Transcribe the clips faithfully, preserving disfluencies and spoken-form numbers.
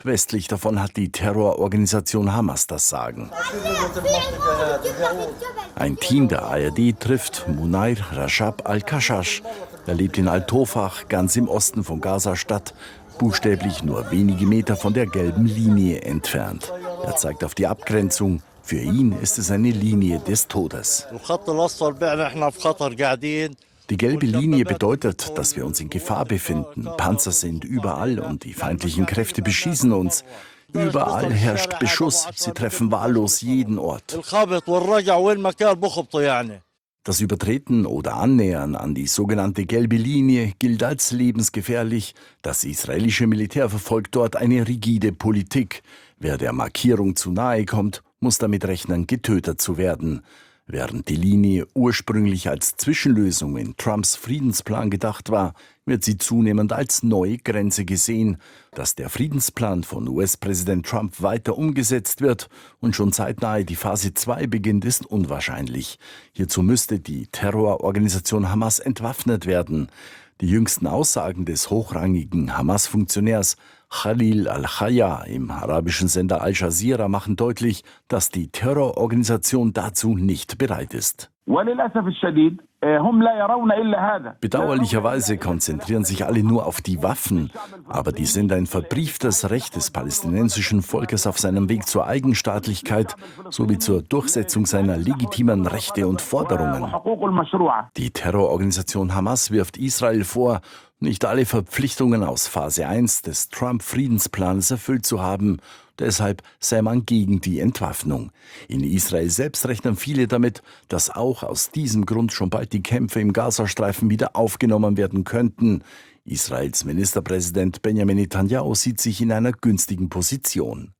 Westlich davon hat die Terrororganisation Hamas das Sagen. Ein Team der A R D trifft Munair Rajab al-Kashash. Er lebt in Al-Tofach, ganz im Osten von Gaza-Stadt, buchstäblich nur wenige Meter von der gelben Linie entfernt. Er zeigt auf die Abgrenzung. Für ihn ist es eine Linie des Todes. Die gelbe Linie bedeutet, dass wir uns in Gefahr befinden. Panzer sind überall und die feindlichen Kräfte beschießen uns. Überall herrscht Beschuss. Sie treffen wahllos jeden Ort. Das Übertreten oder Annähern an die sogenannte gelbe Linie gilt als lebensgefährlich. Das israelische Militär verfolgt dort eine rigide Politik. Wer der Markierung zu nahe kommt, muss damit rechnen, getötet zu werden. Während die Linie ursprünglich als Zwischenlösung in Trumps Friedensplan gedacht war, wird sie zunehmend als neue Grenze gesehen. Dass der Friedensplan von U S-Präsident Trump weiter umgesetzt wird und schon zeitnah die Phase zwei beginnt, ist unwahrscheinlich. Hierzu müsste die Terrororganisation Hamas entwaffnet werden. Die jüngsten Aussagen des hochrangigen Hamas-Funktionärs Khalil al-Hayya im arabischen Sender Al Jazeera machen deutlich, dass die Terrororganisation dazu nicht bereit ist. Bedauerlicherweise konzentrieren sich alle nur auf die Waffen, aber die sind ein verbrieftes Recht des palästinensischen Volkes auf seinem Weg zur Eigenstaatlichkeit sowie zur Durchsetzung seiner legitimen Rechte und Forderungen. Die Terrororganisation Hamas wirft Israel vor, nicht alle Verpflichtungen aus Phase eins des Trump-Friedensplans erfüllt zu haben. Deshalb sei man gegen die Entwaffnung. In Israel selbst rechnen viele damit, dass auch aus diesem Grund schon bald die Kämpfe im Gazastreifen wieder aufgenommen werden könnten. Israels Ministerpräsident Benjamin Netanyahu sieht sich in einer günstigen Position.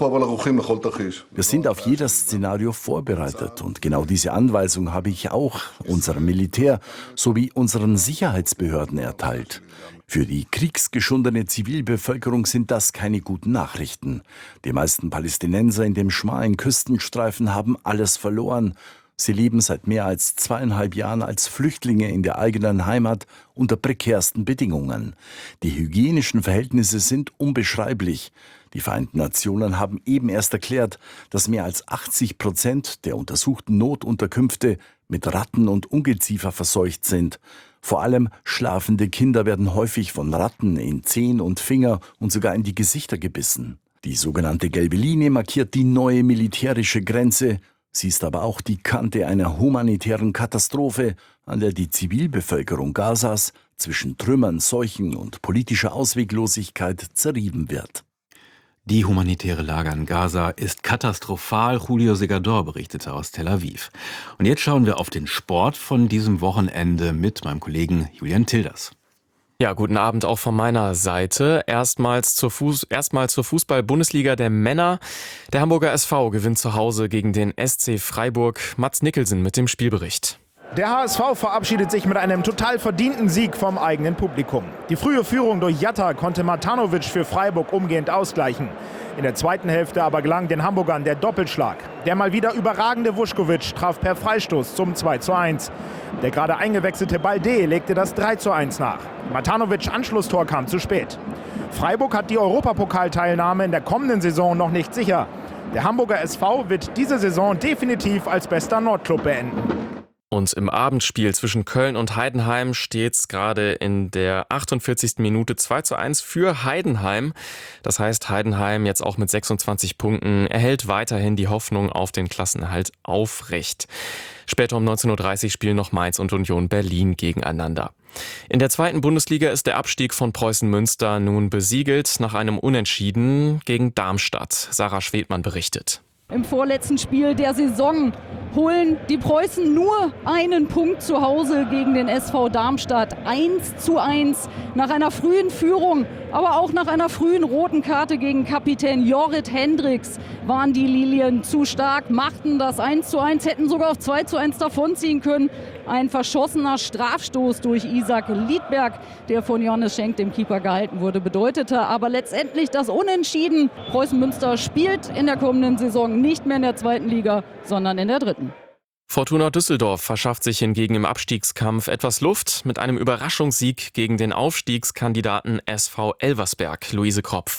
Wir sind auf jedes Szenario vorbereitet und genau diese Anweisung habe ich auch unserem Militär sowie unseren Sicherheitsbehörden erteilt. Für die kriegsgeschundene Zivilbevölkerung sind das keine guten Nachrichten. Die meisten Palästinenser in dem schmalen Küstenstreifen haben alles verloren. Sie leben seit mehr als zweieinhalb Jahren als Flüchtlinge in der eigenen Heimat unter prekärsten Bedingungen. Die hygienischen Verhältnisse sind unbeschreiblich. Die Vereinten Nationen haben eben erst erklärt, dass mehr als achtzig Prozent der untersuchten Notunterkünfte mit Ratten und Ungeziefer verseucht sind. Vor allem schlafende Kinder werden häufig von Ratten in Zehen und Finger und sogar in die Gesichter gebissen. Die sogenannte gelbe Linie markiert die neue militärische Grenze. Sie ist aber auch die Kante einer humanitären Katastrophe, an der die Zivilbevölkerung Gazas zwischen Trümmern, Seuchen und politischer Ausweglosigkeit zerrieben wird. Die humanitäre Lage in Gaza ist katastrophal. Julio Segador berichtete aus Tel Aviv. Und jetzt schauen wir auf den Sport von diesem Wochenende mit meinem Kollegen Julian Tilders. Ja, guten Abend auch von meiner Seite. Erstmals zur, Fuß, erstmal zur Fußball-Bundesliga der Männer. Der Hamburger S V gewinnt zu Hause gegen den S C Freiburg. Mats Nicholson mit dem Spielbericht. Der H S V verabschiedet sich mit einem total verdienten Sieg vom eigenen Publikum. Die frühe Führung durch Jatta konnte Matanovic für Freiburg umgehend ausgleichen. In der zweiten Hälfte aber gelang den Hamburgern der Doppelschlag. Der mal wieder überragende Vuskovic traf per Freistoß zum zwei zu eins. Der gerade eingewechselte Balde legte das drei zu eins nach. Matanovics Anschlusstor kam zu spät. Freiburg hat die Europapokalteilnahme in der kommenden Saison noch nicht sicher. Der Hamburger S V wird diese Saison definitiv als bester Nordclub beenden. Und im Abendspiel zwischen Köln und Heidenheim steht es gerade in der achtundvierzigsten Minute zwei zu eins für Heidenheim. Das heißt, Heidenheim jetzt auch mit sechsundzwanzig Punkten erhält weiterhin die Hoffnung auf den Klassenerhalt aufrecht. Später um neunzehn Uhr dreißig spielen noch Mainz und Union Berlin gegeneinander. In der zweiten Bundesliga ist der Abstieg von Preußen Münster nun besiegelt nach einem Unentschieden gegen Darmstadt. Sarah Schwedmann berichtet. Im vorletzten Spiel der Saison holen die Preußen nur einen Punkt zu Hause gegen den S V Darmstadt. eins zu eins nach einer frühen Führung, aber auch nach einer frühen roten Karte gegen Kapitän Jorrit Hendricks waren die Lilien zu stark, machten das eins zu eins, hätten sogar auf zwei zu eins davonziehen können. Ein verschossener Strafstoß durch Isaac Liedberg, der von Johannes Schenk, dem Keeper, gehalten wurde, bedeutete aber letztendlich das Unentschieden. Preußen Münster spielt in der kommenden Saison nicht mehr in der zweiten Liga, sondern in der dritten. Fortuna Düsseldorf verschafft sich hingegen im Abstiegskampf etwas Luft mit einem Überraschungssieg gegen den Aufstiegskandidaten S V Elversberg. Luise Kropf.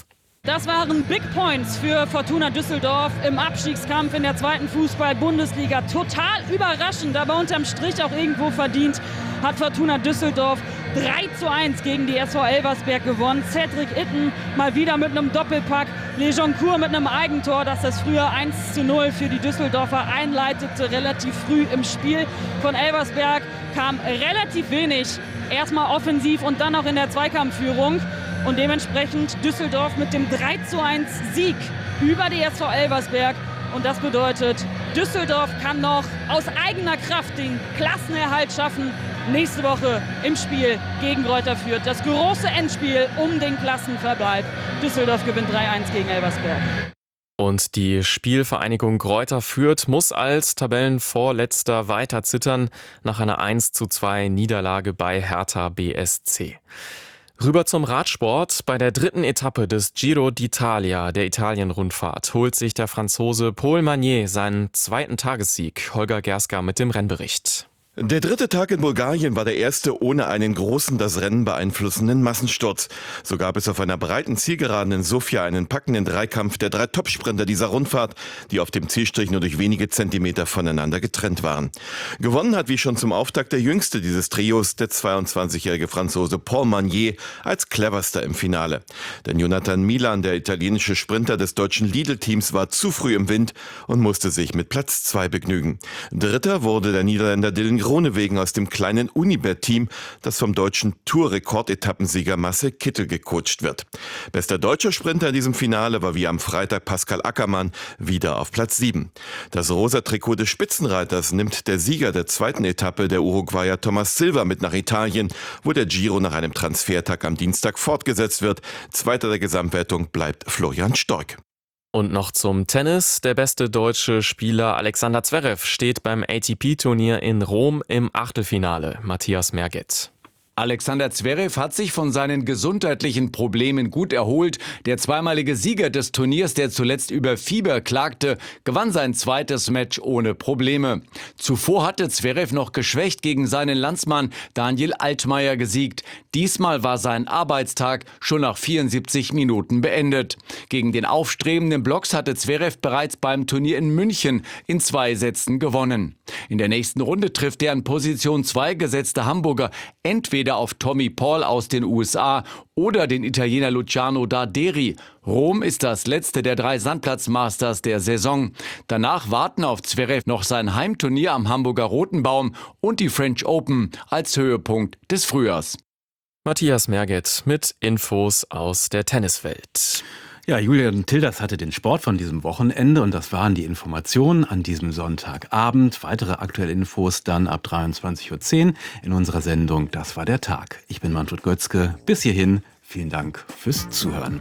Das waren Big Points für Fortuna Düsseldorf im Abstiegskampf in der zweiten Fußball-Bundesliga. Total überraschend, aber unterm Strich auch irgendwo verdient, hat Fortuna Düsseldorf drei zu eins gegen die S V Elversberg gewonnen. Cedric Itten mal wieder mit einem Doppelpack. Lejoncourt mit einem Eigentor, das das früher eins zu null für die Düsseldorfer einleitete, relativ früh im Spiel. Von Elversberg kam relativ wenig, erstmal offensiv und dann auch in der Zweikampfführung. Und dementsprechend Düsseldorf mit dem drei zu eins Sieg über die S V Elversberg. Und das bedeutet, Düsseldorf kann noch aus eigener Kraft den Klassenerhalt schaffen. Nächste Woche im Spiel gegen Greuther Fürth. Das große Endspiel um den Klassenverbleib. Düsseldorf gewinnt drei eins gegen Elversberg. Und die Spielvereinigung Greuther Fürth muss als Tabellenvorletzter weiter zittern nach einer eins zu zwei Niederlage bei Hertha B S C. Rüber zum Radsport. Bei der dritten Etappe des Giro d'Italia, der Italien-Rundfahrt, holt sich der Franzose Paul Magnier seinen zweiten Tagessieg. Holger Gerska mit dem Rennbericht. Der dritte Tag in Bulgarien war der erste ohne einen großen, das Rennen beeinflussenden Massensturz. So gab es auf einer breiten Zielgeraden in Sofia einen packenden Dreikampf der drei Topsprinter dieser Rundfahrt, die auf dem Zielstrich nur durch wenige Zentimeter voneinander getrennt waren. Gewonnen hat wie schon zum Auftakt der jüngste dieses Trios, der zweiundzwanzigjährige Franzose Paul Magnier, als cleverster im Finale. Denn Jonathan Milan, der italienische Sprinter des deutschen Lidl-Teams, war zu früh im Wind und musste sich mit Platz zwei begnügen. Dritter wurde der Niederländer Dylan Groenewegen aus dem kleinen Unibet-Team, das vom deutschen Tour-Rekordetappensieger Marcel Kittel gecoacht wird. Bester deutscher Sprinter in diesem Finale war wie am Freitag Pascal Ackermann, wieder auf Platz sieben. Das rosa Trikot des Spitzenreiters nimmt der Sieger der zweiten Etappe, der Uruguayer Thomas Silva, mit nach Italien, wo der Giro nach einem Transfertag am Dienstag fortgesetzt wird. Zweiter der Gesamtwertung bleibt Florian Stork. Und noch zum Tennis. Der beste deutsche Spieler Alexander Zverev steht beim A T P-Turnier in Rom im Achtelfinale. Matthias Merget. Alexander Zverev hat sich von seinen gesundheitlichen Problemen gut erholt. Der zweimalige Sieger des Turniers, der zuletzt über Fieber klagte, gewann sein zweites Match ohne Probleme. Zuvor hatte Zverev noch geschwächt gegen seinen Landsmann Daniel Altmaier gesiegt. Diesmal war sein Arbeitstag schon nach vierundsiebzig Minuten beendet. Gegen den aufstrebenden Blocks hatte Zverev bereits beim Turnier in München in zwei Sätzen gewonnen. In der nächsten Runde trifft der an Position zwei gesetzte Hamburger entweder auf Tommy Paul aus den U S A oder den Italiener Luciano Darderi. Rom ist das letzte der drei Sandplatz-Masters der Saison. Danach warten auf Zverev noch sein Heimturnier am Hamburger Rotenbaum und die French Open als Höhepunkt des Frühjahrs. Matthias Merget mit Infos aus der Tenniswelt. Ja, Julian Tilders hatte den Sport von diesem Wochenende und das waren die Informationen an diesem Sonntagabend. Weitere aktuelle Infos dann ab dreiundzwanzig Uhr zehn in unserer Sendung Das war der Tag. Ich bin Manfred Götzke. Bis hierhin, vielen Dank fürs Zuhören.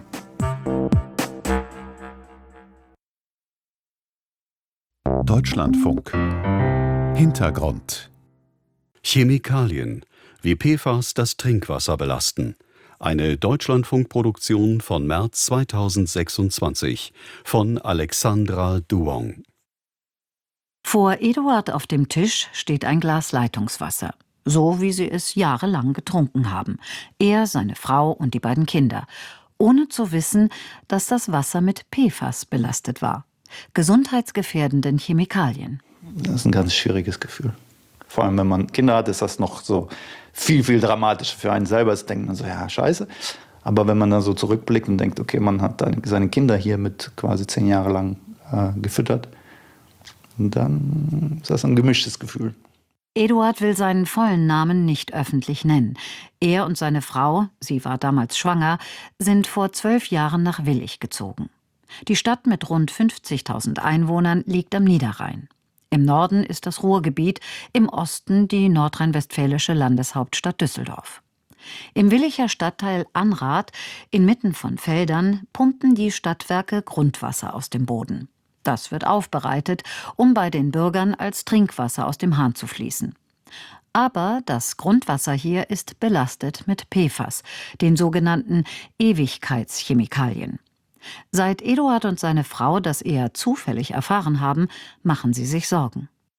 Deutschlandfunk. Hintergrund. Chemikalien, wie P F A S das Trinkwasser belasten. Eine Deutschlandfunkproduktion von März zweitausendsechsundzwanzig von Alexandra Duong. Vor Eduard auf dem Tisch steht ein Glas Leitungswasser, so wie sie es jahrelang getrunken haben. Er, seine Frau und die beiden Kinder, ohne zu wissen, dass das Wasser mit P F A S belastet war. Gesundheitsgefährdenden Chemikalien. Das ist ein ganz schwieriges Gefühl. Vor allem, wenn man Kinder hat, ist das noch so viel, viel dramatischer für einen selber. Es denkt man so, ja, scheiße. Aber wenn man dann so zurückblickt und denkt, okay, man hat seine Kinder hier mit quasi zehn Jahre lang äh, gefüttert, dann ist das ein gemischtes Gefühl. Eduard will seinen vollen Namen nicht öffentlich nennen. Er und seine Frau, sie war damals schwanger, sind vor zwölf Jahren nach Willich gezogen. Die Stadt mit rund fünfzigtausend Einwohnern liegt am Niederrhein. Im Norden ist das Ruhrgebiet, im Osten die nordrhein-westfälische Landeshauptstadt Düsseldorf. Im Willicher Stadtteil Anrath, inmitten von Feldern, pumpen die Stadtwerke Grundwasser aus dem Boden. Das wird aufbereitet, um bei den Bürgern als Trinkwasser aus dem Hahn zu fließen. Aber das Grundwasser hier ist belastet mit P F A S, den sogenannten Ewigkeitschemikalien. Seit Eduard und seine Frau das eher zufällig erfahren haben, machen sie sich Sorgen.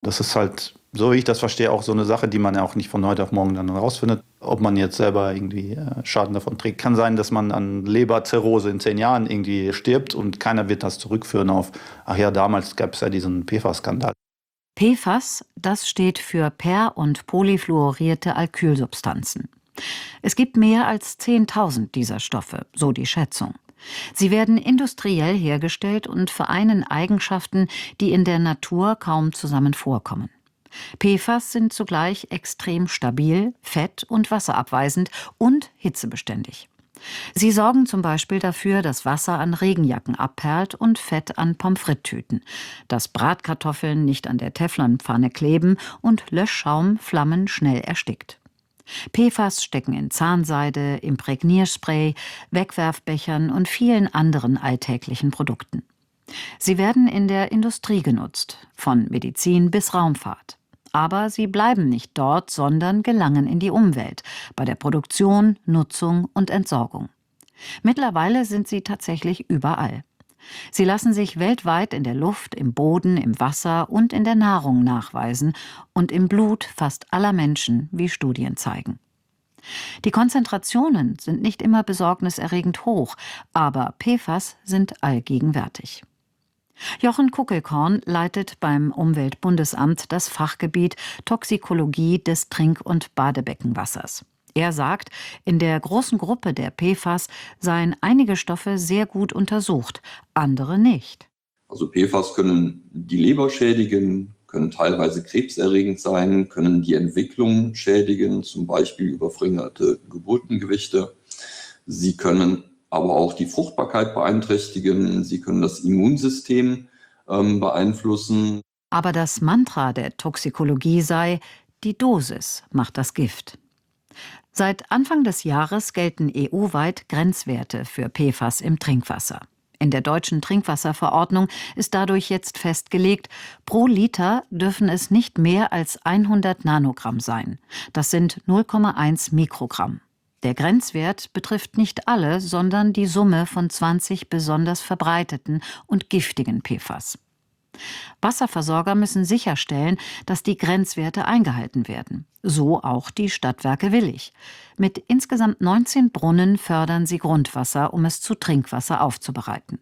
Das ist halt, so wie ich das verstehe, auch so eine Sache, die man ja auch nicht von heute auf morgen dann herausfindet, ob man jetzt selber irgendwie Schaden davon trägt. Kann sein, dass man an Leberzirrhose in zehn Jahren irgendwie stirbt und keiner wird das zurückführen auf, ach ja, damals gab es ja diesen P F A S-Skandal. P F A S, das steht für per- und polyfluorierte Alkylsubstanzen. Es gibt mehr als zehntausend dieser Stoffe, so die Schätzung. Sie werden industriell hergestellt und vereinen Eigenschaften, die in der Natur kaum zusammen vorkommen. P F A S sind zugleich extrem stabil, fett- und wasserabweisend und hitzebeständig. Sie sorgen zum Beispiel dafür, dass Wasser an Regenjacken abperlt und Fett an Pommes frites-Tüten, dass Bratkartoffeln nicht an der Teflonpfanne kleben und Löschschaum Flammen schnell erstickt. P F A S stecken in Zahnseide, Imprägnierspray, Wegwerfbechern und vielen anderen alltäglichen Produkten. Sie werden in der Industrie genutzt, von Medizin bis Raumfahrt. Aber sie bleiben nicht dort, sondern gelangen in die Umwelt, bei der Produktion, Nutzung und Entsorgung. Mittlerweile sind sie tatsächlich überall. Sie lassen sich weltweit in der Luft, im Boden, im Wasser und in der Nahrung nachweisen und im Blut fast aller Menschen, wie Studien zeigen. Die Konzentrationen sind nicht immer besorgniserregend hoch, aber P F A S sind allgegenwärtig. Jochen Kuckelkorn leitet beim Umweltbundesamt das Fachgebiet Toxikologie des Trink- und Badebeckenwassers. Er sagt, in der großen Gruppe der P F A S seien einige Stoffe sehr gut untersucht, andere nicht. Also P F A S können die Leber schädigen, können teilweise krebserregend sein, können die Entwicklung schädigen, zum Beispiel über verringerte Geburtengewichte. Sie können aber auch die Fruchtbarkeit beeinträchtigen, sie können das Immunsystem ähm, beeinflussen. Aber das Mantra der Toxikologie sei, die Dosis macht das Gift. Seit Anfang des Jahres gelten E U-weit Grenzwerte für P F A S im Trinkwasser. In der deutschen Trinkwasserverordnung ist dadurch jetzt festgelegt, pro Liter dürfen es nicht mehr als hundert Nanogramm sein. Das sind null Komma eins Mikrogramm. Der Grenzwert betrifft nicht alle, sondern die Summe von zwanzig besonders verbreiteten und giftigen P F A S. Wasserversorger müssen sicherstellen, dass die Grenzwerte eingehalten werden. So auch die Stadtwerke Willich. Mit insgesamt neunzehn Brunnen fördern sie Grundwasser, um es zu Trinkwasser aufzubereiten.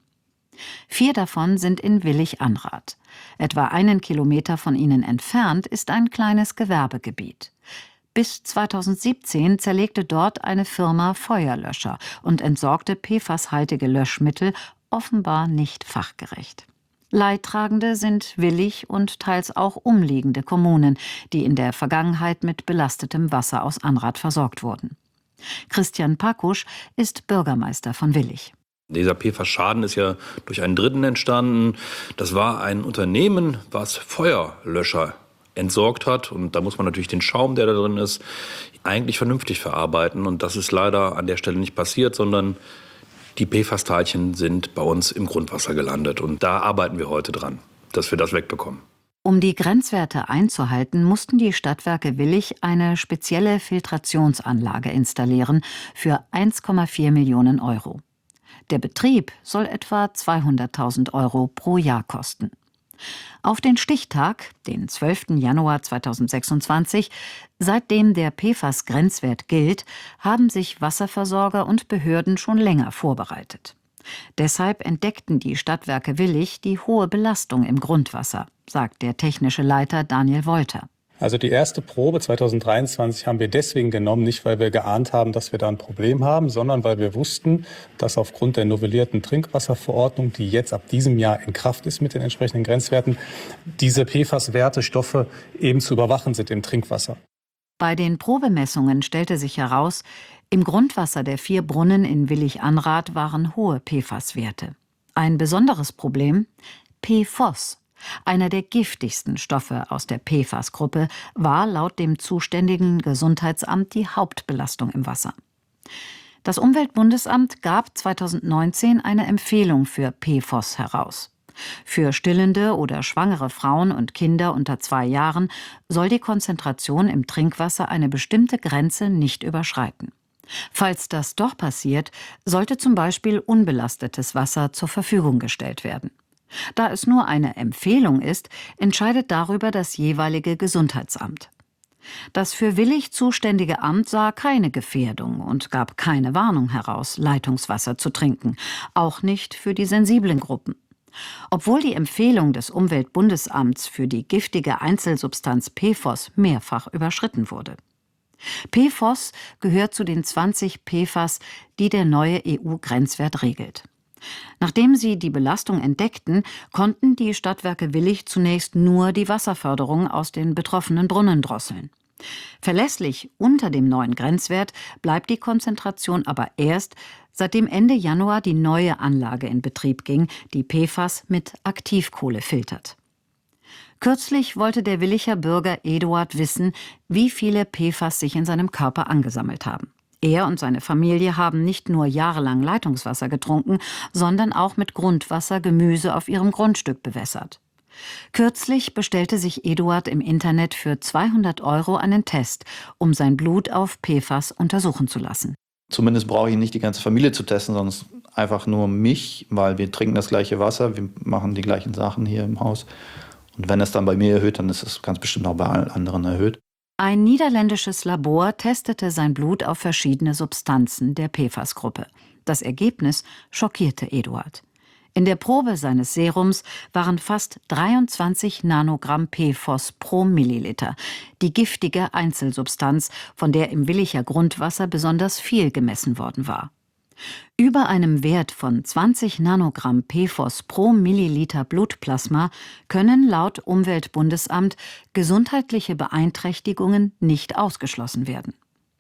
Vier davon sind in Willich-Anrath. Etwa einen Kilometer von ihnen entfernt ist ein kleines Gewerbegebiet. Bis zweitausendsiebzehn zerlegte dort eine Firma Feuerlöscher und entsorgte P F A S-haltige Löschmittel, offenbar nicht fachgerecht. Leidtragende sind Willich und teils auch umliegende Kommunen, die in der Vergangenheit mit belastetem Wasser aus Anrath versorgt wurden. Christian Pakusch ist Bürgermeister von Willich. Dieser P F A S-Schaden ist ja durch einen Dritten entstanden. Das war ein Unternehmen, was Feuerlöscher entsorgt hat. Und da muss man natürlich den Schaum, der da drin ist, eigentlich vernünftig verarbeiten. Und das ist leider an der Stelle nicht passiert, sondern die P F A S-Teilchen sind bei uns im Grundwasser gelandet. Und da arbeiten wir heute dran, dass wir das wegbekommen. Um die Grenzwerte einzuhalten, mussten die Stadtwerke Willich eine spezielle Filtrationsanlage installieren für eins Komma vier Millionen Euro. Der Betrieb soll etwa zweihunderttausend Euro pro Jahr kosten. Auf den Stichtag, den zwölften Januar zweitausendsechsundzwanzig, seitdem der P F A S-Grenzwert gilt, haben sich Wasserversorger und Behörden schon länger vorbereitet. Deshalb entdeckten die Stadtwerke Willich die hohe Belastung im Grundwasser, sagt der technische Leiter Daniel Wolter. Also die erste Probe zweitausenddreiundzwanzig haben wir deswegen genommen, nicht weil wir geahnt haben, dass wir da ein Problem haben, sondern weil wir wussten, dass aufgrund der novellierten Trinkwasserverordnung, die jetzt ab diesem Jahr in Kraft ist mit den entsprechenden Grenzwerten, diese P F A S-Werte, Stoffe eben zu überwachen sind im Trinkwasser. Bei den Probemessungen stellte sich heraus, im Grundwasser der vier Brunnen in Willich-Anrath waren hohe P F A S-Werte. Ein besonderes Problem? P F O S. Einer der giftigsten Stoffe aus der P F A S-Gruppe war laut dem zuständigen Gesundheitsamt die Hauptbelastung im Wasser. Das Umweltbundesamt gab zweitausendneunzehn eine Empfehlung für P F O S heraus. Für stillende oder schwangere Frauen und Kinder unter zwei Jahren soll die Konzentration im Trinkwasser eine bestimmte Grenze nicht überschreiten. Falls das doch passiert, sollte zum Beispiel unbelastetes Wasser zur Verfügung gestellt werden. Da es nur eine Empfehlung ist, entscheidet darüber das jeweilige Gesundheitsamt. Das für Willich zuständige Amt sah keine Gefährdung und gab keine Warnung heraus, Leitungswasser zu trinken, auch nicht für die sensiblen Gruppen. Obwohl die Empfehlung des Umweltbundesamts für die giftige Einzelsubstanz P F O S mehrfach überschritten wurde. P F O S gehört zu den zwanzig P F A S, die der neue E U-Grenzwert regelt. Nachdem sie die Belastung entdeckten, konnten die Stadtwerke Willich zunächst nur die Wasserförderung aus den betroffenen Brunnen drosseln. Verlässlich unter dem neuen Grenzwert bleibt die Konzentration aber erst, seitdem Ende Januar die neue Anlage in Betrieb ging, die P F A S mit Aktivkohle filtert. Kürzlich wollte der Willicher Bürger Eduard wissen, wie viele P F A S sich in seinem Körper angesammelt haben. Er und seine Familie haben nicht nur jahrelang Leitungswasser getrunken, sondern auch mit Grundwasser Gemüse auf ihrem Grundstück bewässert. Kürzlich bestellte sich Eduard im Internet für zweihundert Euro einen Test, um sein Blut auf P F A S untersuchen zu lassen. Zumindest brauche ich nicht die ganze Familie zu testen, sondern einfach nur mich, weil wir trinken das gleiche Wasser, wir machen die gleichen Sachen hier im Haus. Und wenn es dann bei mir erhöht, dann ist es ganz bestimmt auch bei allen anderen erhöht. Ein niederländisches Labor testete sein Blut auf verschiedene Substanzen der P F A S-Gruppe. Das Ergebnis schockierte Eduard. In der Probe seines Serums waren fast dreiundzwanzig Nanogramm P F O S pro Milliliter, die giftige Einzelsubstanz, von der im Willicher Grundwasser besonders viel gemessen worden war. Über einem Wert von zwanzig Nanogramm P F O S pro Milliliter Blutplasma können laut Umweltbundesamt gesundheitliche Beeinträchtigungen nicht ausgeschlossen werden.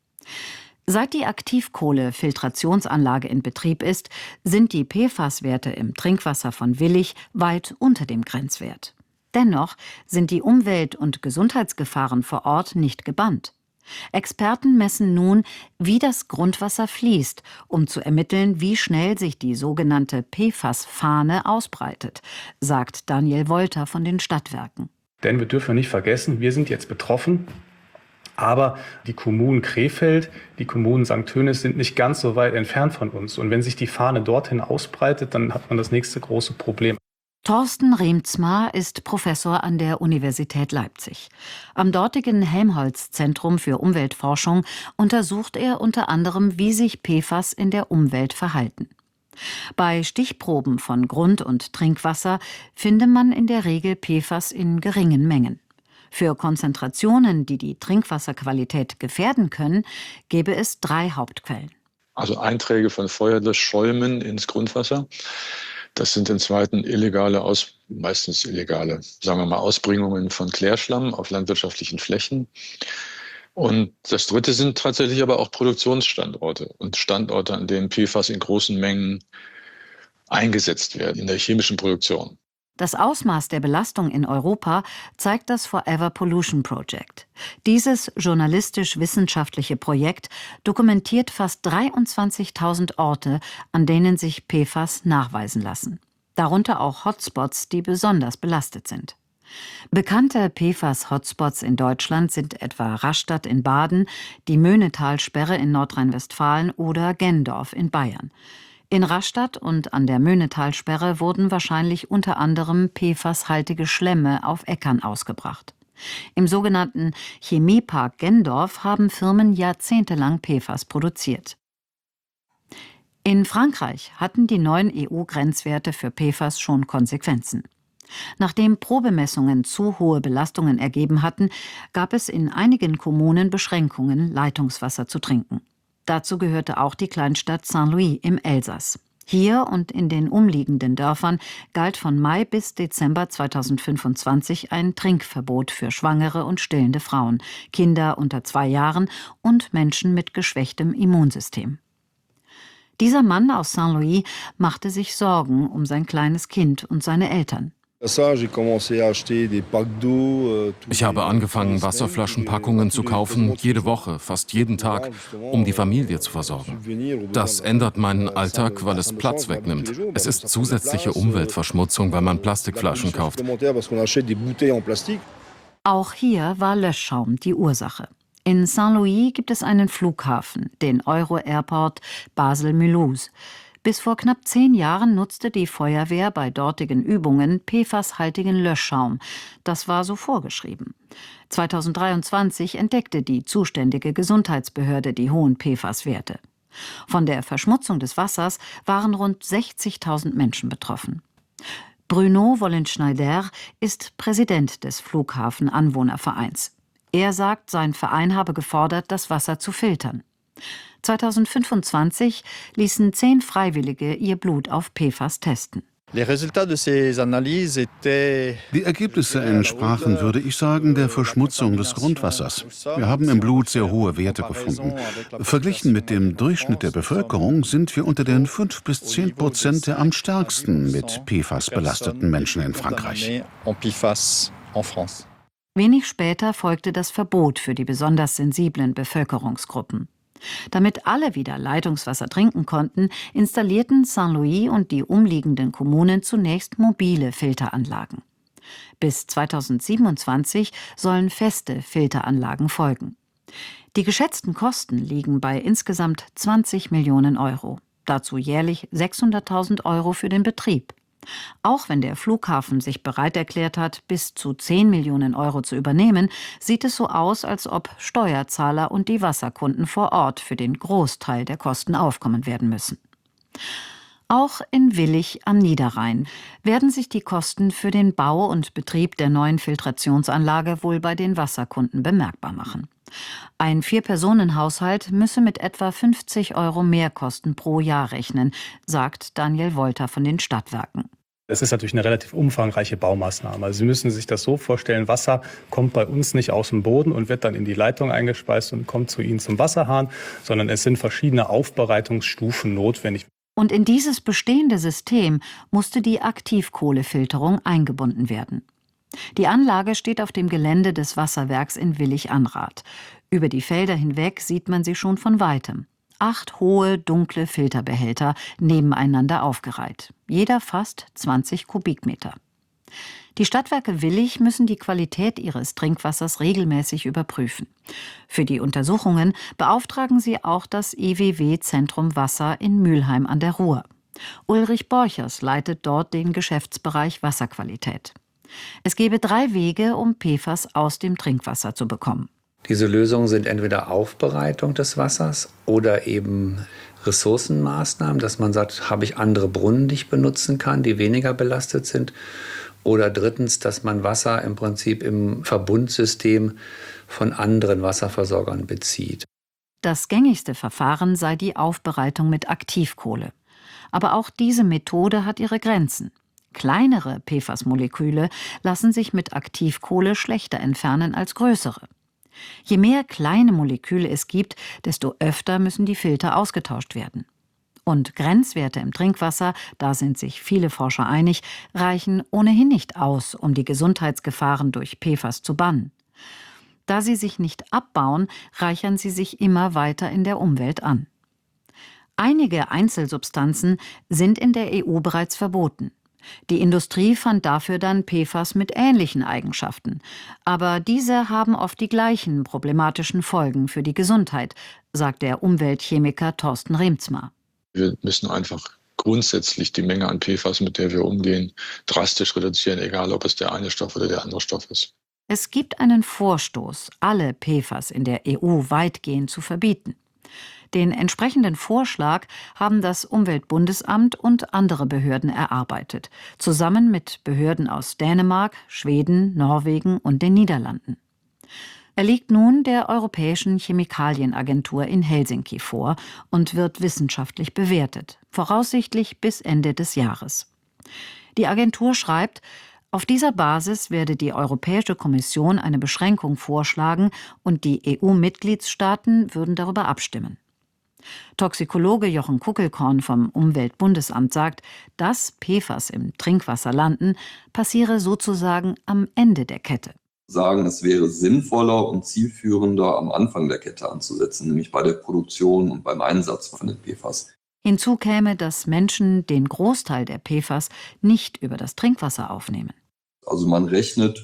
Seit die Aktivkohle-Filtrationsanlage in Betrieb ist, sind die P F A S-Werte im Trinkwasser von Willich weit unter dem Grenzwert. Dennoch sind die Umwelt- und Gesundheitsgefahren vor Ort nicht gebannt. Experten messen nun, wie das Grundwasser fließt, um zu ermitteln, wie schnell sich die sogenannte P F A S-Fahne ausbreitet, sagt Daniel Wolter von den Stadtwerken. Denn wir dürfen nicht vergessen, wir sind jetzt betroffen, aber die Kommunen Krefeld, die Kommunen Sankt Hönis sind nicht ganz so weit entfernt von uns. Und wenn sich die Fahne dorthin ausbreitet, dann hat man das nächste große Problem. Thorsten Riemtsma ist Professor an der Universität Leipzig. Am dortigen Helmholtz-Zentrum für Umweltforschung untersucht er unter anderem, wie sich P F A S in der Umwelt verhalten. Bei Stichproben von Grund- und Trinkwasser finde man in der Regel P F A S in geringen Mengen. Für Konzentrationen, die die Trinkwasserqualität gefährden können, gäbe es drei Hauptquellen. Also Einträge von Feuerlöschschäumen ins Grundwasser. Das sind im zweiten illegale, Aus, meistens illegale, sagen wir mal, Ausbringungen von Klärschlamm auf landwirtschaftlichen Flächen. Und das dritte sind tatsächlich aber auch Produktionsstandorte und Standorte, an denen P F A S in großen Mengen eingesetzt werden, in der chemischen Produktion. Das Ausmaß der Belastung in Europa zeigt das Forever Pollution Project. Dieses journalistisch-wissenschaftliche Projekt dokumentiert fast dreiundzwanzigtausend Orte, an denen sich P F A S nachweisen lassen. Darunter auch Hotspots, die besonders belastet sind. Bekannte P F A S-Hotspots in Deutschland sind etwa Rastatt in Baden, die Möhnetalsperre in Nordrhein-Westfalen oder Gendorf in Bayern. In Rastatt und an der Möhnetalsperre wurden wahrscheinlich unter anderem P F A S-haltige Schlemme auf Äckern ausgebracht. Im sogenannten Chemiepark Gendorf haben Firmen jahrzehntelang P F A S produziert. In Frankreich hatten die neuen E U-Grenzwerte für P F A S schon Konsequenzen. Nachdem Probemessungen zu hohe Belastungen ergeben hatten, gab es in einigen Kommunen Beschränkungen, Leitungswasser zu trinken. Dazu gehörte auch die Kleinstadt Saint-Louis im Elsass. Hier und in den umliegenden Dörfern galt von Mai bis Dezember zweitausendfünfundzwanzig ein Trinkverbot für schwangere und stillende Frauen, Kinder unter zwei Jahren und Menschen mit geschwächtem Immunsystem. Dieser Mann aus Saint-Louis machte sich Sorgen um sein kleines Kind und seine Eltern. Ich habe angefangen, Wasserflaschenpackungen zu kaufen, jede Woche, fast jeden Tag, um die Familie zu versorgen. Das ändert meinen Alltag, weil es Platz wegnimmt. Es ist zusätzliche Umweltverschmutzung, weil man Plastikflaschen kauft. Auch hier war Löschschaum die Ursache. In Saint-Louis gibt es einen Flughafen, den Euro-Airport Basel-Mulhouse. Bis vor knapp zehn Jahren nutzte die Feuerwehr bei dortigen Übungen P F A S-haltigen Löschschaum. Das war so vorgeschrieben. zweitausenddreiundzwanzig entdeckte die zuständige Gesundheitsbehörde die hohen P F A S-Werte. Von der Verschmutzung des Wassers waren rund sechzigtausend Menschen betroffen. Bruno Wollenschneider ist Präsident des Flughafen-Anwohnervereins. Er sagt, sein Verein habe gefordert, das Wasser zu filtern. zweitausendfünfundzwanzig ließen zehn Freiwillige ihr Blut auf P F A S testen. Die Ergebnisse entsprachen, würde ich sagen, der Verschmutzung des Grundwassers. Wir haben im Blut sehr hohe Werte gefunden. Verglichen mit dem Durchschnitt der Bevölkerung sind wir unter den fünf bis zehn Prozent der am stärksten mit P F A S belasteten Menschen in Frankreich. Wenig später folgte das Verbot für die besonders sensiblen Bevölkerungsgruppen. Damit alle wieder Leitungswasser trinken konnten, installierten Saint-Louis und die umliegenden Kommunen zunächst mobile Filteranlagen. Bis zweitausendsiebenundzwanzig sollen feste Filteranlagen folgen. Die geschätzten Kosten liegen bei insgesamt zwanzig Millionen Euro. Dazu jährlich sechshunderttausend Euro für den Betrieb. Auch wenn der Flughafen sich bereit erklärt hat, bis zu zehn Millionen Euro zu übernehmen, sieht es so aus, als ob Steuerzahler und die Wasserkunden vor Ort für den Großteil der Kosten aufkommen werden müssen. Auch in Willich am Niederrhein werden sich die Kosten für den Bau und Betrieb der neuen Filtrationsanlage wohl bei den Wasserkunden bemerkbar machen. Ein Vier-Personen-Haushalt müsse mit etwa fünfzig Euro Mehrkosten pro Jahr rechnen, sagt Daniel Wolter von den Stadtwerken. Es ist natürlich eine relativ umfangreiche Baumaßnahme. Also Sie müssen sich das so vorstellen, Wasser kommt bei uns nicht aus dem Boden und wird dann in die Leitung eingespeist und kommt zu Ihnen zum Wasserhahn, sondern es sind verschiedene Aufbereitungsstufen notwendig. Und in dieses bestehende System musste die Aktivkohlefilterung eingebunden werden. Die Anlage steht auf dem Gelände des Wasserwerks in Willich-Anrath. Über die Felder hinweg sieht man sie schon von weitem. Acht hohe, dunkle Filterbehälter nebeneinander aufgereiht. Jeder fast zwanzig Kubikmeter. Die Stadtwerke Willich müssen die Qualität ihres Trinkwassers regelmäßig überprüfen. Für die Untersuchungen beauftragen sie auch das E W W-Zentrum Wasser in Mülheim an der Ruhr. Ulrich Borchers leitet dort den Geschäftsbereich Wasserqualität. Es gebe drei Wege, um P F A S aus dem Trinkwasser zu bekommen. Diese Lösungen sind entweder Aufbereitung des Wassers oder eben Ressourcenmaßnahmen, dass man sagt, habe ich andere Brunnen, die ich benutzen kann, die weniger belastet sind. Oder drittens, dass man Wasser im Prinzip im Verbundsystem von anderen Wasserversorgern bezieht. Das gängigste Verfahren sei die Aufbereitung mit Aktivkohle. Aber auch diese Methode hat ihre Grenzen. Kleinere P F A S-Moleküle lassen sich mit Aktivkohle schlechter entfernen als größere. Je mehr kleine Moleküle es gibt, desto öfter müssen die Filter ausgetauscht werden. Und Grenzwerte im Trinkwasser, da sind sich viele Forscher einig, reichen ohnehin nicht aus, um die Gesundheitsgefahren durch P F A S zu bannen. Da sie sich nicht abbauen, reichern sie sich immer weiter in der Umwelt an. Einige Einzelsubstanzen sind in der E U bereits verboten. Die Industrie fand dafür dann P F A S mit ähnlichen Eigenschaften. Aber diese haben oft die gleichen problematischen Folgen für die Gesundheit, sagt der Umweltchemiker Thorsten Remzma. Wir müssen einfach grundsätzlich die Menge an P F A S, mit der wir umgehen, drastisch reduzieren, egal ob es der eine Stoff oder der andere Stoff ist. Es gibt einen Vorstoß, alle P F A S in der E U weitgehend zu verbieten. Den entsprechenden Vorschlag haben das Umweltbundesamt und andere Behörden erarbeitet, zusammen mit Behörden aus Dänemark, Schweden, Norwegen und den Niederlanden. Er liegt nun der Europäischen Chemikalienagentur in Helsinki vor und wird wissenschaftlich bewertet, voraussichtlich bis Ende des Jahres. Die Agentur schreibt, auf dieser Basis werde die Europäische Kommission eine Beschränkung vorschlagen und die E U-Mitgliedstaaten würden darüber abstimmen. Toxikologe Jochen Kuckelkorn vom Umweltbundesamt sagt, dass P F A S im Trinkwasser landen, passiere sozusagen am Ende der Kette. Sagen, es wäre sinnvoller und zielführender, am Anfang der Kette anzusetzen, nämlich bei der Produktion und beim Einsatz von den P F A S. Hinzu käme, dass Menschen den Großteil der P F A S nicht über das Trinkwasser aufnehmen. Also man rechnet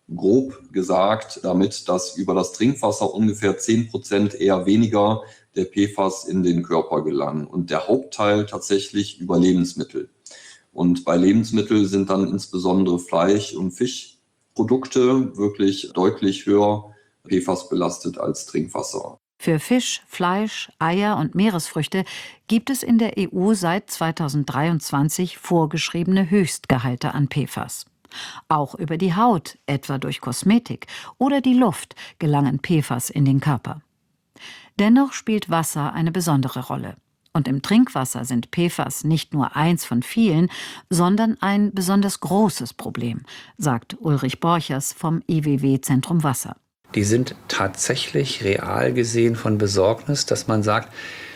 grob gesagt damit, dass über das Trinkwasser ungefähr zehn Prozent eher weniger der P F A S in den Körper gelangen und der Hauptteil tatsächlich über Lebensmittel. Und bei Lebensmitteln sind dann insbesondere Fleisch- und Fischprodukte wirklich deutlich höher P F A S belastet als Trinkwasser. Für Fisch, Fleisch, Eier und Meeresfrüchte gibt es in der E U seit zweitausenddreiundzwanzig vorgeschriebene Höchstgehalte an P F A S. Auch über die Haut, etwa durch Kosmetik oder die Luft, gelangen P F A S in den Körper. Dennoch spielt Wasser eine besondere Rolle. Und im Trinkwasser sind P F A S nicht nur eins von vielen, sondern ein besonders großes Problem, sagt Ulrich Borchers vom I W W-Zentrum Wasser. Die sind tatsächlich real gesehen von Besorgnis, dass man sagt,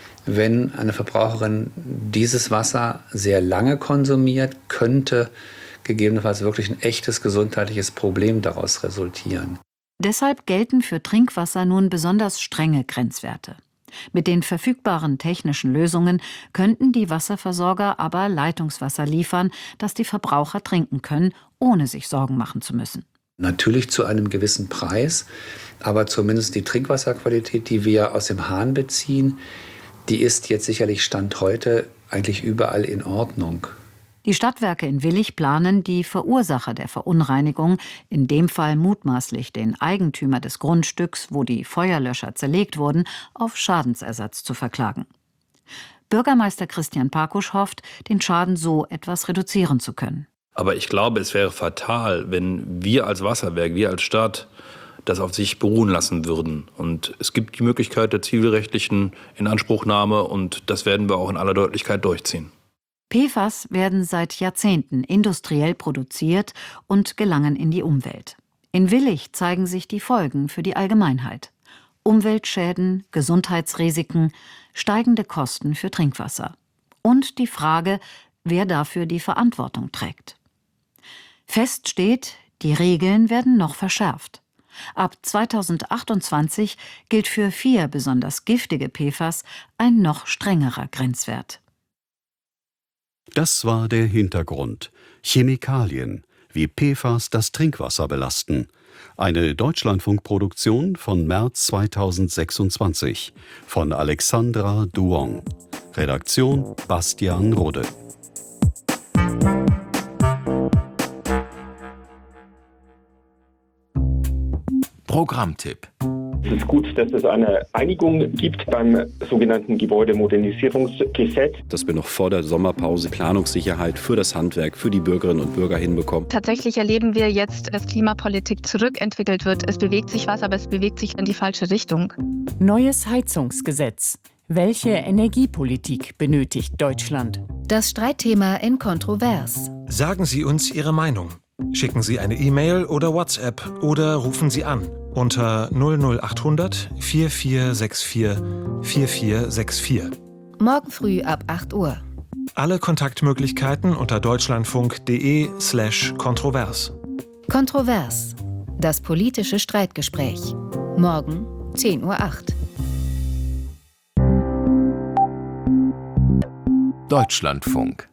wenn eine Verbraucherin dieses Wasser sehr lange konsumiert, könnte gegebenenfalls wirklich ein echtes gesundheitliches Problem daraus resultieren. Deshalb gelten für Trinkwasser nun besonders strenge Grenzwerte. Mit den verfügbaren technischen Lösungen könnten die Wasserversorger aber Leitungswasser liefern, das die Verbraucher trinken können, ohne sich Sorgen machen zu müssen. Natürlich zu einem gewissen Preis, aber zumindest die Trinkwasserqualität, die wir aus dem Hahn beziehen, die ist jetzt sicherlich Stand heute eigentlich überall in Ordnung. Die Stadtwerke in Willich planen, die Verursacher der Verunreinigung, in dem Fall mutmaßlich den Eigentümer des Grundstücks, wo die Feuerlöscher zerlegt wurden, auf Schadensersatz zu verklagen. Bürgermeister Christian Pakusch hofft, den Schaden so etwas reduzieren zu können. Aber ich glaube, es wäre fatal, wenn wir als Wasserwerk, wir als Stadt, das auf sich beruhen lassen würden. Und es gibt die Möglichkeit der zivilrechtlichen Inanspruchnahme und das werden wir auch in aller Deutlichkeit durchziehen. P F A S werden seit Jahrzehnten industriell produziert und gelangen in die Umwelt. In Willich zeigen sich die Folgen für die Allgemeinheit. Umweltschäden, Gesundheitsrisiken, steigende Kosten für Trinkwasser. Und die Frage, wer dafür die Verantwortung trägt. Fest steht, die Regeln werden noch verschärft. Ab zweitausendachtundzwanzig gilt für vier besonders giftige P F A S ein noch strengerer Grenzwert. Das war der Hintergrund. Chemikalien, wie P F A S das Trinkwasser belasten. Eine Deutschlandfunkproduktion von März zweitausendsechsundzwanzig von Alexandra Duong. Redaktion Bastian Rode. Programmtipp. Es ist gut, dass es eine Einigung gibt beim sogenannten Gebäudemodernisierungsgesetz. Dass wir noch vor der Sommerpause Planungssicherheit für das Handwerk, für die Bürgerinnen und Bürger hinbekommen. Tatsächlich erleben wir jetzt, dass Klimapolitik zurückentwickelt wird. Es bewegt sich was, aber es bewegt sich in die falsche Richtung. Neues Heizungsgesetz. Welche Energiepolitik benötigt Deutschland? Das Streitthema in Kontrovers. Sagen Sie uns Ihre Meinung. Schicken Sie eine E-Mail oder WhatsApp oder rufen Sie an unter null null achthundert vier vier sechs vier vier vier sechs vier. Morgen früh ab acht Uhr. Alle Kontaktmöglichkeiten unter deutschlandfunk.de slash kontrovers. Kontrovers. Das politische Streitgespräch. Morgen zehn Uhr acht. Deutschlandfunk.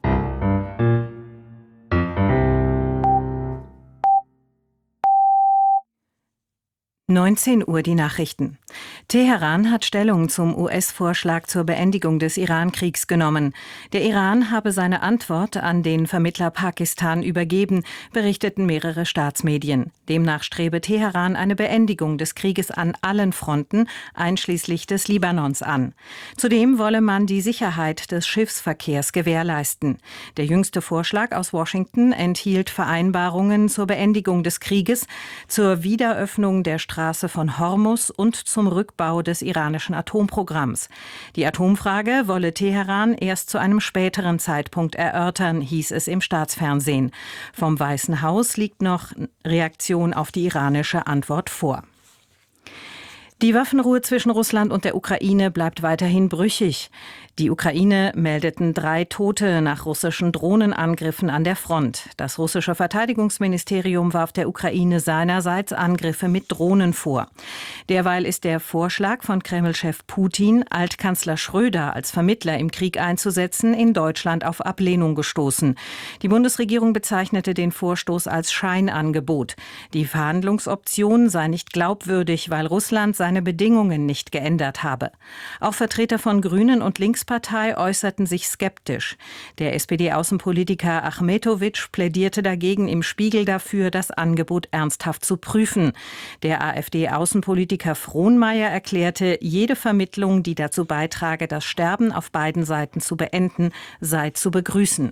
neunzehn Uhr die Nachrichten. Teheran hat Stellung zum U S-Vorschlag zur Beendigung des Iran-Kriegs genommen. Der Iran habe seine Antwort an den Vermittler Pakistan übergeben, berichteten mehrere Staatsmedien. Demnach strebe Teheran eine Beendigung des Krieges an allen Fronten, einschließlich des Libanons, an. Zudem wolle man die Sicherheit des Schiffsverkehrs gewährleisten. Der jüngste Vorschlag aus Washington enthielt Vereinbarungen zur Beendigung des Krieges, zur Wiederöffnung der Straße von Hormuz und zum Rückbau des iranischen Atomprogramms. Die Atomfrage wolle Teheran erst zu einem späteren Zeitpunkt erörtern, hieß es im Staatsfernsehen. Vom Weißen Haus liegt noch Reaktion auf die iranische Antwort vor. Die Waffenruhe zwischen Russland und der Ukraine bleibt weiterhin brüchig. Die Ukraine meldeten drei Tote nach russischen Drohnenangriffen an der Front. Das russische Verteidigungsministerium warf der Ukraine seinerseits Angriffe mit Drohnen vor. Derweil ist der Vorschlag von Kreml-Chef Putin, Altkanzler Schröder als Vermittler im Krieg einzusetzen, in Deutschland auf Ablehnung gestoßen. Die Bundesregierung bezeichnete den Vorstoß als Scheinangebot. Die Verhandlungsoption sei nicht glaubwürdig, weil Russland seine Bedingungen nicht geändert habe. Auch Vertreter von Grünen und Linkspartei äußerten sich skeptisch. Der S P D-Außenpolitiker Achmetowitsch plädierte dagegen im Spiegel dafür, das Angebot ernsthaft zu prüfen. Der AfD-Außenpolitiker Frohnmeier erklärte, jede Vermittlung, die dazu beitrage, das Sterben auf beiden Seiten zu beenden, sei zu begrüßen.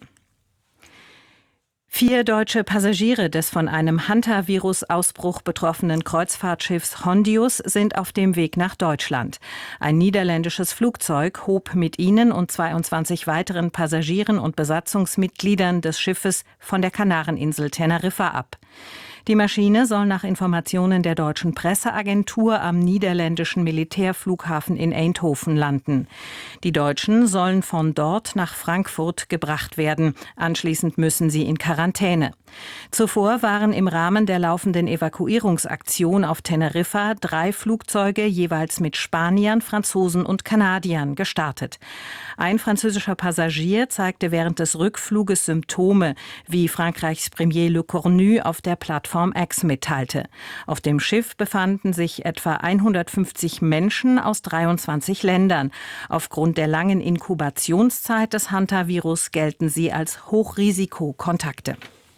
Vier deutsche Passagiere des von einem Hantavirus-Ausbruch betroffenen Kreuzfahrtschiffs Hondius sind auf dem Weg nach Deutschland. Ein niederländisches Flugzeug hob mit ihnen und zweiundzwanzig weiteren Passagieren und Besatzungsmitgliedern des Schiffes von der Kanareninsel Teneriffa ab. Die Maschine soll nach Informationen der deutschen Presseagentur am niederländischen Militärflughafen in Eindhoven landen. Die Deutschen sollen von dort nach Frankfurt gebracht werden. Anschließend müssen sie in Quarantäne. Zuvor waren im Rahmen der laufenden Evakuierungsaktion auf Teneriffa drei Flugzeuge jeweils mit Spaniern, Franzosen und Kanadiern gestartet. Ein französischer Passagier zeigte während des Rückfluges Symptome, wie Frankreichs Premier Le Cornu auf der Plattform X mitteilte. Auf dem Schiff befanden sich etwa hundertfünfzig Menschen aus dreiundzwanzig Ländern. Aufgrund der langen Inkubationszeit des Hantavirus gelten sie als Hochrisikokontakte.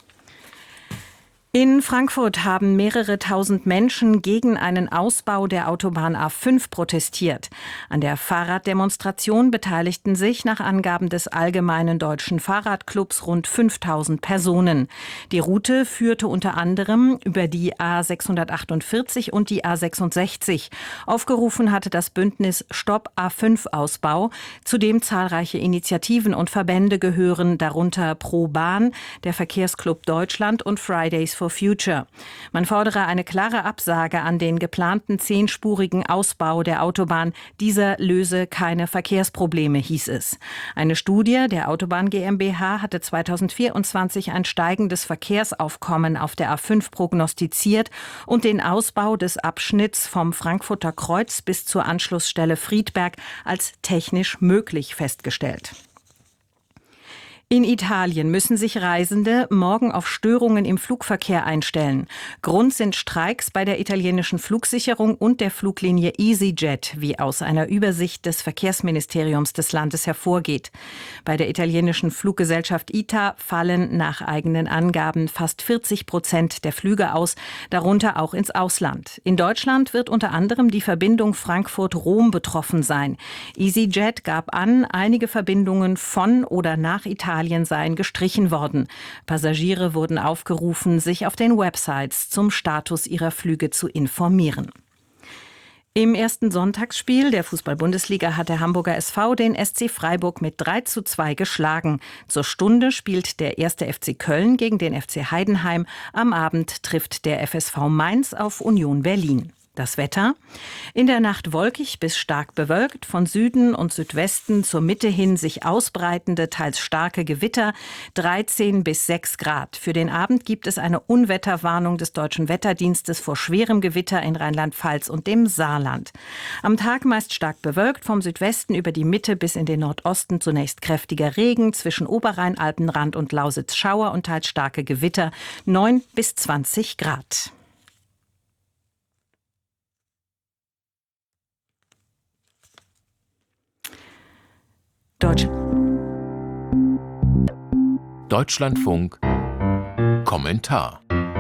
In Frankfurt haben mehrere tausend Menschen gegen einen Ausbau der Autobahn A fünf protestiert. An der Fahrraddemonstration beteiligten sich nach Angaben des Allgemeinen Deutschen Fahrradclubs rund fünftausend Personen. Die Route führte unter anderem über die A sechshundertachtundvierzig und die A sechsundsechzig. Aufgerufen hatte das Bündnis Stopp A fünf Ausbau, zu dem zahlreiche Initiativen und Verbände gehören, darunter Pro Bahn, der Verkehrsclub Deutschland und Fridays for Future. Man fordere eine klare Absage an den geplanten zehnspurigen Ausbau der Autobahn. Dieser löse keine Verkehrsprobleme, hieß es. Eine Studie der Autobahn GmbH hatte zweitausendvierundzwanzig ein steigendes Verkehrsaufkommen auf der A fünf prognostiziert und den Ausbau des Abschnitts vom Frankfurter Kreuz bis zur Anschlussstelle Friedberg als technisch möglich festgestellt. In Italien müssen sich Reisende morgen auf Störungen im Flugverkehr einstellen. Grund sind Streiks bei der italienischen Flugsicherung und der Fluglinie EasyJet, wie aus einer Übersicht des Verkehrsministeriums des Landes hervorgeht. Bei der italienischen Fluggesellschaft I T A fallen nach eigenen Angaben fast vierzig Prozent der Flüge aus, darunter auch ins Ausland. In Deutschland wird unter anderem die Verbindung Frankfurt-Rom betroffen sein. EasyJet gab an, einige Verbindungen von oder nach Italien seien gestrichen worden. Passagiere wurden aufgerufen, sich auf den Websites zum Status ihrer Flüge zu informieren. Im ersten Sonntagsspiel der Fußball-Bundesliga hat der Hamburger S V den S C Freiburg mit drei zu zwei geschlagen. Zur Stunde spielt der erste F C Köln gegen den F C Heidenheim. Am Abend trifft der F S V Mainz auf Union Berlin. Das Wetter? In der Nacht wolkig bis stark bewölkt, von Süden und Südwesten zur Mitte hin sich ausbreitende, teils starke Gewitter, dreizehn bis sechs Grad. Für den Abend gibt es eine Unwetterwarnung des Deutschen Wetterdienstes vor schwerem Gewitter in Rheinland-Pfalz und dem Saarland. Am Tag meist stark bewölkt, vom Südwesten über die Mitte bis in den Nordosten zunächst kräftiger Regen, zwischen Oberrhein, Alpenrand und Lausitz Schauer und teils starke Gewitter, neun bis zwanzig Grad. Deutsch. Deutschlandfunk Kommentar.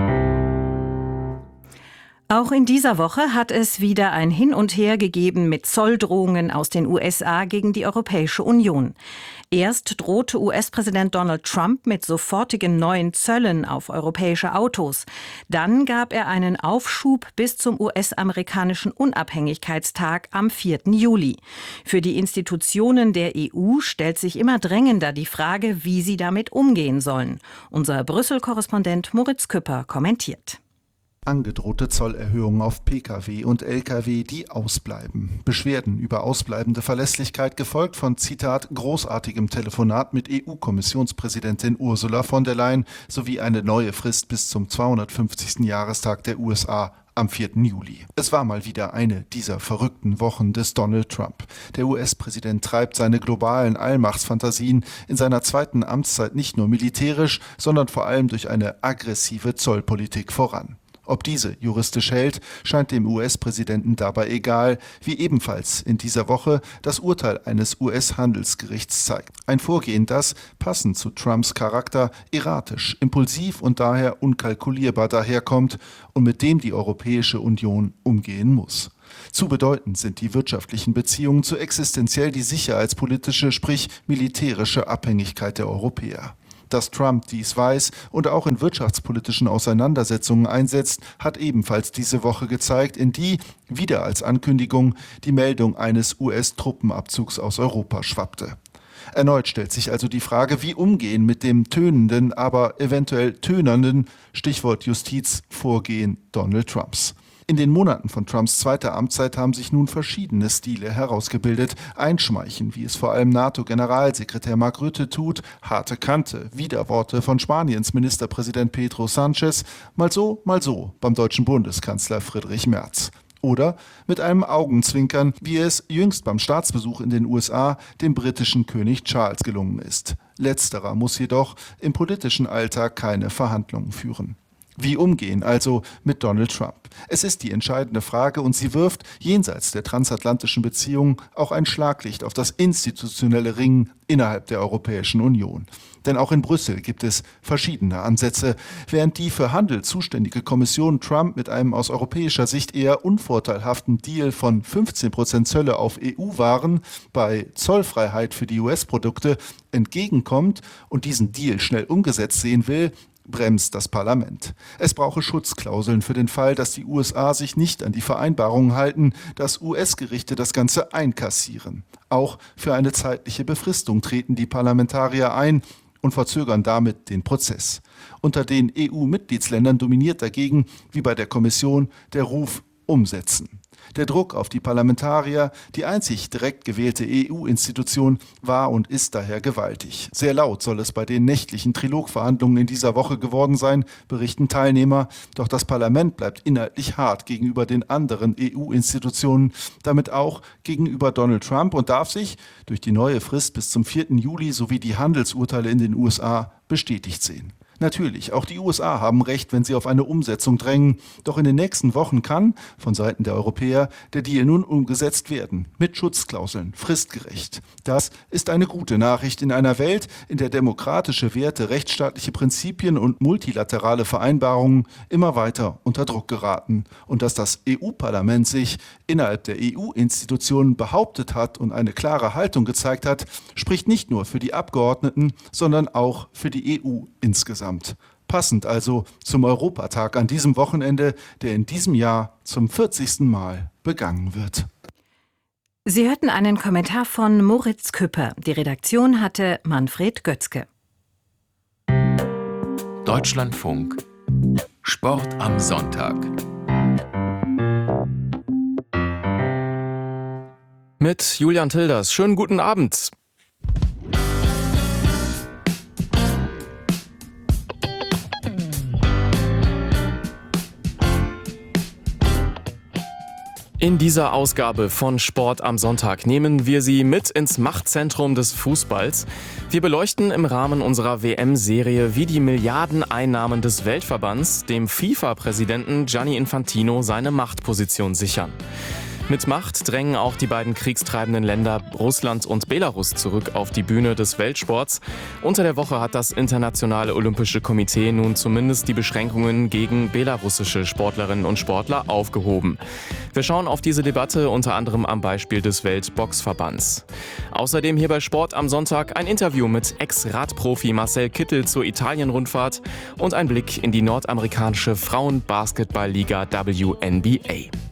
Auch in dieser Woche hat es wieder ein Hin und Her gegeben mit Zolldrohungen aus den U S A gegen die Europäische Union. Erst drohte U S-Präsident Donald Trump mit sofortigen neuen Zöllen auf europäische Autos. Dann gab er einen Aufschub bis zum U S-amerikanischen Unabhängigkeitstag am vierten Juli. Für die Institutionen der E U stellt sich immer drängender die Frage, wie sie damit umgehen sollen. Unser Brüssel-Korrespondent Moritz Küpper kommentiert. Angedrohte Zollerhöhungen auf Pkw und Lkw, die ausbleiben. Beschwerden über ausbleibende Verlässlichkeit, gefolgt von, Zitat, großartigem Telefonat mit E U-Kommissionspräsidentin Ursula von der Leyen sowie eine neue Frist bis zum zweihundertfünfzigsten Jahrestag der U S A am vierten Juli. Es war mal wieder eine dieser verrückten Wochen des Donald Trump. Der U S-Präsident treibt seine globalen Allmachtsfantasien in seiner zweiten Amtszeit nicht nur militärisch, sondern vor allem durch eine aggressive Zollpolitik voran. Ob diese juristisch hält, scheint dem U S-Präsidenten dabei egal, wie ebenfalls in dieser Woche das Urteil eines U S-Handelsgerichts zeigt. Ein Vorgehen, das, passend zu Trumps Charakter, erratisch, impulsiv und daher unkalkulierbar daherkommt und mit dem die Europäische Union umgehen muss. Zu bedeutend sind die wirtschaftlichen Beziehungen, zu existenziell die sicherheitspolitische, sprich militärische Abhängigkeit der Europäer. Dass Trump dies weiß und auch in wirtschaftspolitischen Auseinandersetzungen einsetzt, hat ebenfalls diese Woche gezeigt, in die, wieder als Ankündigung, die Meldung eines U S-Truppenabzugs aus Europa schwappte. Erneut stellt sich also die Frage, wie umgehen mit dem tönenden, aber eventuell tönernden, Stichwort Justiz, Vorgehen Donald Trumps. In den Monaten von Trumps zweiter Amtszeit haben sich nun verschiedene Stile herausgebildet. Einschmeichen, wie es vor allem NATO-Generalsekretär Mark Rutte tut, harte Kante, Widerworte von Spaniens Ministerpräsident Pedro Sánchez, mal so, mal so beim deutschen Bundeskanzler Friedrich Merz. Oder mit einem Augenzwinkern, wie es jüngst beim Staatsbesuch in den U S A dem britischen König Charles gelungen ist. Letzterer muss jedoch im politischen Alltag keine Verhandlungen führen. Wie umgehen also mit Donald Trump? Es ist die entscheidende Frage und sie wirft jenseits der transatlantischen Beziehungen auch ein Schlaglicht auf das institutionelle Ringen innerhalb der Europäischen Union. Denn auch in Brüssel gibt es verschiedene Ansätze. Während die für Handel zuständige Kommission Trump mit einem aus europäischer Sicht eher unvorteilhaften Deal von fünfzehn Prozent Zölle auf E U-Waren bei Zollfreiheit für die U S-Produkte entgegenkommt und diesen Deal schnell umgesetzt sehen will, bremst das Parlament. Es brauche Schutzklauseln für den Fall, dass die U S A sich nicht an die Vereinbarungen halten, dass U S-Gerichte das Ganze einkassieren. Auch für eine zeitliche Befristung treten die Parlamentarier ein und verzögern damit den Prozess. Unter den E U-Mitgliedsländern dominiert dagegen, wie bei der Kommission, der Ruf umsetzen. Der Druck auf die Parlamentarier, die einzig direkt gewählte E U-Institution, war und ist daher gewaltig. Sehr laut soll es bei den nächtlichen Trilogverhandlungen in dieser Woche geworden sein, berichten Teilnehmer. Doch das Parlament bleibt inhaltlich hart gegenüber den anderen E U-Institutionen, damit auch gegenüber Donald Trump und darf sich durch die neue Frist bis zum vierten Juli sowie die Handelsurteile in den U S A bestätigt sehen. Natürlich, auch die U S A haben recht, wenn sie auf eine Umsetzung drängen. Doch in den nächsten Wochen kann, von Seiten der Europäer, der Deal nun umgesetzt werden. Mit Schutzklauseln, fristgerecht. Das ist eine gute Nachricht in einer Welt, in der demokratische Werte, rechtsstaatliche Prinzipien und multilaterale Vereinbarungen immer weiter unter Druck geraten. Und dass das E U-Parlament sich innerhalb der E U-Institutionen behauptet hat und eine klare Haltung gezeigt hat, spricht nicht nur für die Abgeordneten, sondern auch für die E U insgesamt. Passend also zum Europatag an diesem Wochenende, der in diesem Jahr zum vierzigsten Mal begangen wird. Sie hörten einen Kommentar von Moritz Küpper. Die Redaktion hatte Manfred Götzke. Deutschlandfunk Sport am Sonntag. Mit Julian Tilders. Schönen guten Abend. In dieser Ausgabe von Sport am Sonntag nehmen wir Sie mit ins Machtzentrum des Fußballs. Wir beleuchten im Rahmen unserer W M-Serie, wie die Milliardeneinnahmen des Weltverbands dem FIFA-Präsidenten Gianni Infantino seine Machtposition sichern. Mit Macht drängen auch die beiden kriegstreibenden Länder Russland und Belarus zurück auf die Bühne des Weltsports. Unter der Woche hat das Internationale Olympische Komitee nun zumindest die Beschränkungen gegen belarussische Sportlerinnen und Sportler aufgehoben. Wir schauen auf diese Debatte unter anderem am Beispiel des Weltboxverbands. Außerdem hier bei Sport am Sonntag ein Interview mit Ex-Radprofi Marcel Kittel zur Italien-Rundfahrt und ein Blick in die nordamerikanische Frauen-Basketball-Liga W N B A.